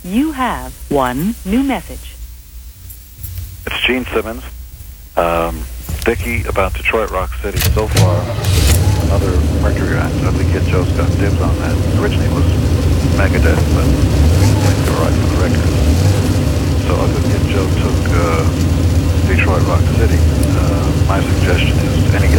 You have one new message. It's Gene Simmons. Dickie about Detroit Rock City. So far, another Mercury act. I think Kid Joe's got dibs on that. Originally it was Megadeth, but we didn't think they were right for the record. So Ugly Kid Joe took Detroit Rock City. My suggestion is any